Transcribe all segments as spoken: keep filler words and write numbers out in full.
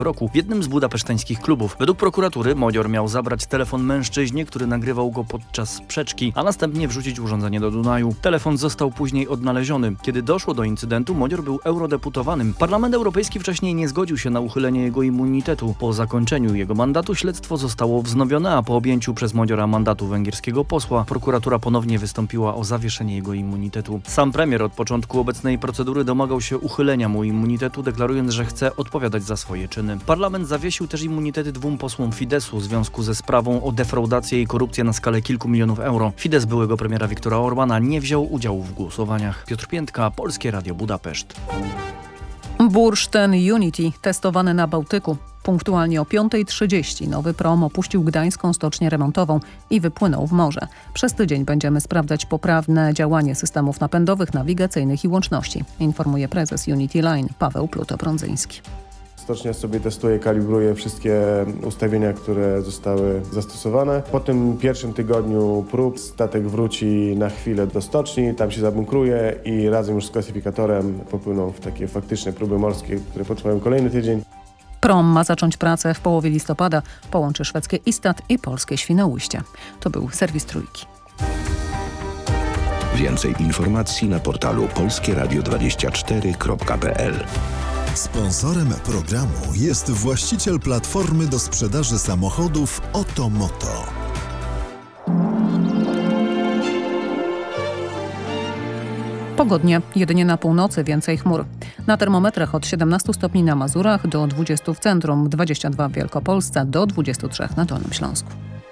roku w jednym z budapeszteńskich klubów. Według prokuratury Modior miał zabrać telefon mężczyźnie, który nagrywał go podczas sprzeczki, a następnie wrzucić urządzenie do Dunaju. Telefon został później odnaleziony. Kiedy doszło do incydentu, Modior był eurodeputowanym. Parlament Europejski wcześniej nie zgodził się na uchylenie jego immunitetu. Po zakończeniu jego mandatu śledztwo zostało wznowione, a po objęciu przez Modiora mandatu węgierskiego posła prokuratura ponownie wystąpiła o zawieszenie jego immunitetu. Sam premier od początku obecnej procedury domagał się uchylenia mu immunitetu, deklarując, że chce odpowiadać za swoje czyny. Parlament zawiesił też immunitety dwóm posłom Fidesu w związku ze sprawą o defraudację i korupcję na skalę kilku milionów euro. Fidesz byłego premiera Viktora Orbana nie wziął udziału w głosowaniach. Piotr Piętka, Polskie Radio Budapeszt. Bursztyn Unity testowany na Bałtyku. Punktualnie o piątej trzydzieści nowy prom opuścił gdańską stocznię remontową i wypłynął w morze. Przez tydzień będziemy sprawdzać poprawne działanie systemów napędowych, nawigacyjnych i łączności, informuje prezes Unity Line Paweł Pluto-Prądzyński. Stocznia sobie testuje, kalibruje wszystkie ustawienia, które zostały zastosowane. Po tym pierwszym tygodniu prób statek wróci na chwilę do stoczni, tam się zabunkruje i razem już z klasyfikatorem popłyną w takie faktyczne próby morskie, które potrwają kolejny tydzień. Prom ma zacząć pracę w połowie listopada. Połączy szwedzkie Istad i polskie Świnoujście. To był serwis Trójki. Więcej informacji na portalu polskie radio dwadzieścia cztery kropka p l. Sponsorem programu jest właściciel platformy do sprzedaży samochodów Otomoto. Pogodnie, jedynie na północy więcej chmur. Na termometrach od siedemnastu stopni na Mazurach do dwudziestu w centrum, dwadzieścia dwa w Wielkopolsce do dwudziestu trzech na Dolnym Śląsku.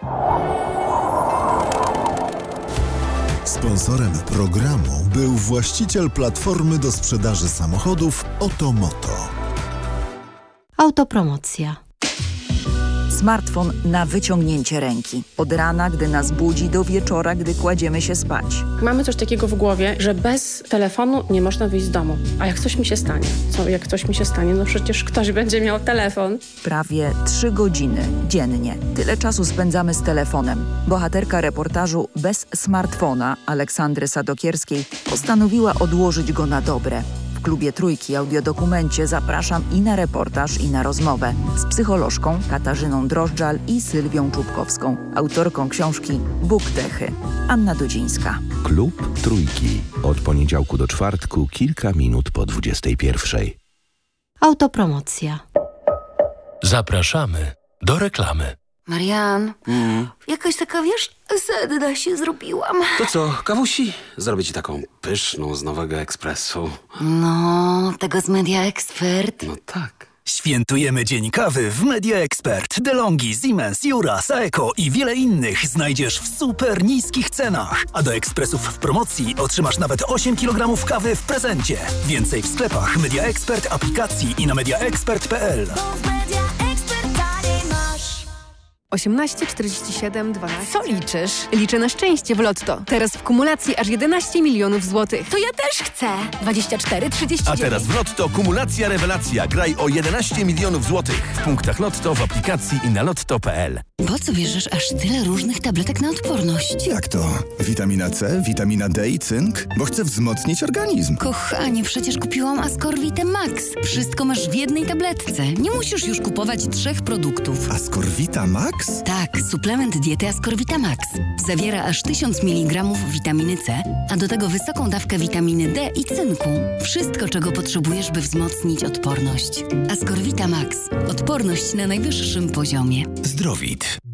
Sponsorem programu był właściciel platformy do sprzedaży samochodów Otomoto. Autopromocja. Smartfon na wyciągnięcie ręki. Od rana, gdy nas budzi, do wieczora, gdy kładziemy się spać. Mamy coś takiego w głowie, że bez telefonu nie można wyjść z domu. A jak coś mi się stanie? Co, jak coś mi się stanie? No przecież ktoś będzie miał telefon. Prawie trzy godziny dziennie. Tyle czasu spędzamy z telefonem. Bohaterka reportażu Bez smartfona Aleksandry Sadokierskiej postanowiła odłożyć go na dobre. W klubie Trójki audiodokumencie zapraszam i na reportaż, i na rozmowę z psycholożką Katarzyną Drożdżal i Sylwią Czubkowską, autorką książki Buktechy, Anna Dudzińska. Klub Trójki. Od poniedziałku do czwartku, kilka minut po dwudziestej pierwszej. Autopromocja. Zapraszamy do reklamy. Marian, mm. jakaś taka, wiesz, sedna się zrobiłam. To co, kawusi? Zrobię ci taką pyszną z Nowego Ekspresu. No, tego z Media Expert. No tak. Świętujemy Dzień Kawy w Media Expert. DeLonghi, Siemens, Jura, Saeco i wiele innych znajdziesz w super niskich cenach. A do ekspresów w promocji otrzymasz nawet osiem kilogramów kawy w prezencie. Więcej w sklepach Media Expert, aplikacji i na mediaexpert kropka p l. osiemnaście czterdzieści siedem dwanaście. Co liczysz? Liczę na szczęście w Lotto. Teraz w kumulacji aż jedenaście milionów złotych. To ja też chcę. dwadzieścia cztery trzydzieści dziewięć. A teraz w Lotto kumulacja rewelacja. Graj o jedenaście milionów złotych. W punktach Lotto, w aplikacji i na lotto kropka p l. Po co bierzesz aż tyle różnych tabletek na odporność? Jak to? Witamina C, witamina D i cynk? Bo chcę wzmocnić organizm. Kochanie, przecież kupiłam Ascorvite Max. Wszystko masz w jednej tabletce. Nie musisz już kupować trzech produktów. Ascorvita Max? Tak, suplement diety Ascorvita Max. Zawiera aż tysiąc miligramów witaminy C, a do tego wysoką dawkę witaminy D i cynku. Wszystko, czego potrzebujesz, by wzmocnić odporność. Ascorvita Max. Odporność na najwyższym poziomie. Zdrowit.